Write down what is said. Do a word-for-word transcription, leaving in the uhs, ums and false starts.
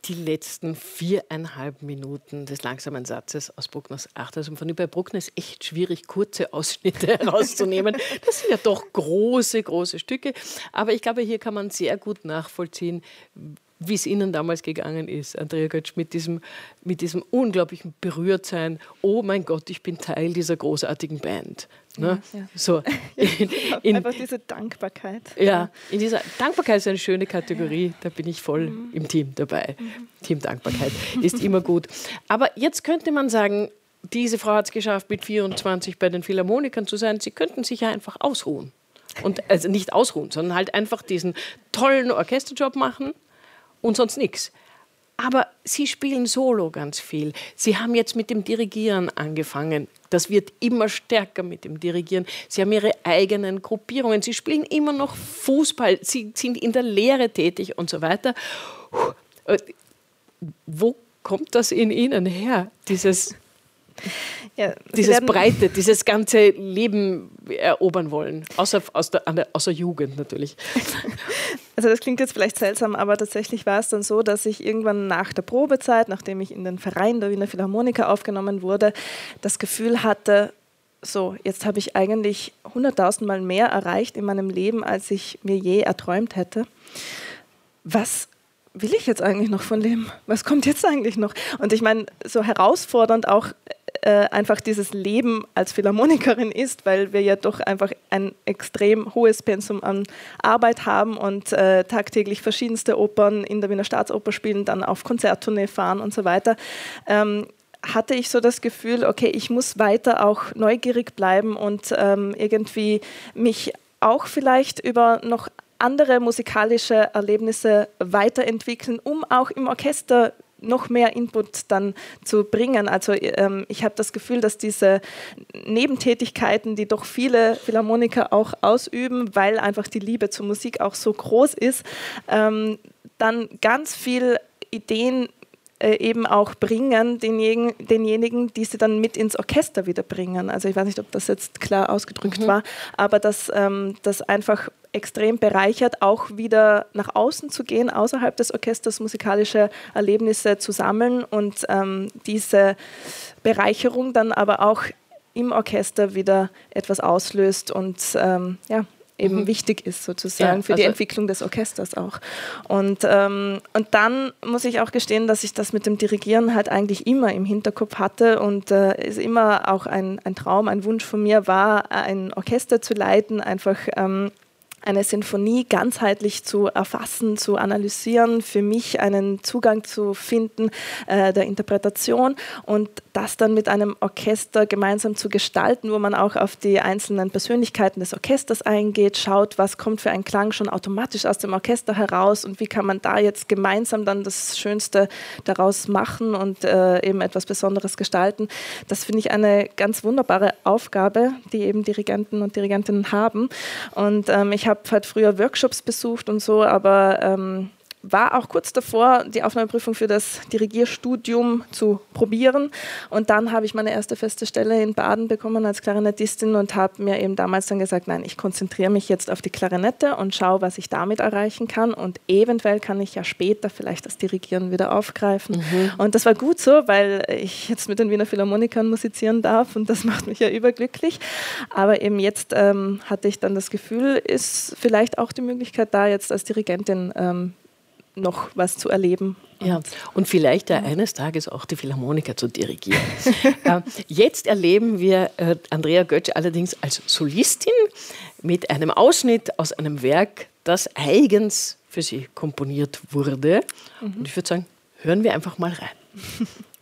die letzten viereinhalb Minuten des langsamen Satzes aus Bruckners Achter Symphonie. Bei Bruckner ist echt schwierig, kurze Ausschnitte herauszunehmen. Das sind ja doch große, große Stücke. Aber ich glaube, hier kann man sehr gut nachvollziehen, wie es Ihnen damals gegangen ist, Andrea Götsch, mit diesem, mit diesem unglaublichen Berührtsein. Oh mein Gott, ich bin Teil dieser großartigen Band. Ne? Ja, ja. So, in, in, einfach diese Dankbarkeit. Ja, in dieser Dankbarkeit ist eine schöne Kategorie, da bin ich voll mhm. im Team dabei. Mhm. Team Dankbarkeit ist immer gut. Aber jetzt könnte man sagen, diese Frau hat es geschafft, mit vierundzwanzig bei den Philharmonikern zu sein. Sie könnten sich ja einfach ausruhen. Und, also nicht ausruhen, sondern halt einfach diesen tollen Orchesterjob machen und sonst nichts. Aber Sie spielen solo ganz viel. Sie haben jetzt mit dem Dirigieren angefangen. Das wird immer stärker mit dem Dirigieren. Sie haben Ihre eigenen Gruppierungen. Sie spielen immer noch Fußball. Sie sind in der Lehre tätig und so weiter. Wo kommt das in Ihnen her, dieses, ja, dieses Breite, dieses ganze Leben erobern wollen? Außer, aus der, außer Jugend natürlich. Also das klingt jetzt vielleicht seltsam, aber tatsächlich war es dann so, dass ich irgendwann nach der Probezeit, nachdem ich in den Verein der Wiener Philharmoniker aufgenommen wurde, das Gefühl hatte, so, jetzt habe ich eigentlich hunderttausend Mal mehr erreicht in meinem Leben, als ich mir je erträumt hätte. Was will ich jetzt eigentlich noch von dem? Was kommt jetzt eigentlich noch? Und ich meine, so herausfordernd auch äh, einfach dieses Leben als Philharmonikerin ist, weil wir ja doch einfach ein extrem hohes Pensum an Arbeit haben und äh, tagtäglich verschiedenste Opern in der Wiener Staatsoper spielen, dann auf Konzerttournee fahren und so weiter. Ähm, hatte ich so das Gefühl, okay, ich muss weiter auch neugierig bleiben und ähm, irgendwie mich auch vielleicht über noch andere musikalische Erlebnisse weiterentwickeln, um auch im Orchester noch mehr Input dann zu bringen. Also ähm, ich habe das Gefühl, dass diese Nebentätigkeiten, die doch viele Philharmoniker auch ausüben, weil einfach die Liebe zur Musik auch so groß ist, ähm, dann ganz viel Ideen Äh, eben auch bringen, denjenigen, denjenigen, die sie dann mit ins Orchester wieder bringen. Also ich weiß nicht, ob das jetzt klar ausgedrückt mhm. war, aber dass ähm, das einfach extrem bereichert, auch wieder nach außen zu gehen, außerhalb des Orchesters musikalische Erlebnisse zu sammeln und ähm, diese Bereicherung dann aber auch im Orchester wieder etwas auslöst und ähm, ja, eben mhm. wichtig ist sozusagen ja, für also die Entwicklung des Orchesters auch. Und, ähm, und dann muss ich auch gestehen, dass ich das mit dem Dirigieren halt eigentlich immer im Hinterkopf hatte und äh, es immer auch ein, ein Traum, ein Wunsch von mir war, ein Orchester zu leiten, einfach ähm, eine Sinfonie ganzheitlich zu erfassen, zu analysieren, für mich einen Zugang zu finden äh, der Interpretation und das dann mit einem Orchester gemeinsam zu gestalten, wo man auch auf die einzelnen Persönlichkeiten des Orchesters eingeht, schaut, was kommt für ein Klang schon automatisch aus dem Orchester heraus und wie kann man da jetzt gemeinsam dann das Schönste daraus machen und äh, eben etwas Besonderes gestalten. Das finde ich eine ganz wunderbare Aufgabe, die eben Dirigenten und Dirigentinnen haben. Und ähm, ich habe halt früher Workshops besucht und so, aber ähm, war auch kurz davor, die Aufnahmeprüfung für das Dirigierstudium zu probieren. Und dann habe ich meine erste feste Stelle in Baden bekommen als Klarinettistin und habe mir eben damals dann gesagt, nein, ich konzentriere mich jetzt auf die Klarinette und schaue, was ich damit erreichen kann. Und eventuell kann ich ja später vielleicht das Dirigieren wieder aufgreifen. Mhm. Und das war gut so, weil ich jetzt mit den Wiener Philharmonikern musizieren darf und das macht mich ja überglücklich. Aber eben jetzt ähm, hatte ich dann das Gefühl, ist vielleicht auch die Möglichkeit da, jetzt als Dirigentin ähm, noch was zu erleben. Ja, und vielleicht ja eines Tages auch die Philharmoniker zu dirigieren. äh, jetzt erleben wir äh, Andrea Götsch allerdings als Solistin mit einem Ausschnitt aus einem Werk, das eigens für sie komponiert wurde. Mhm. Und ich würde sagen, hören wir einfach mal rein.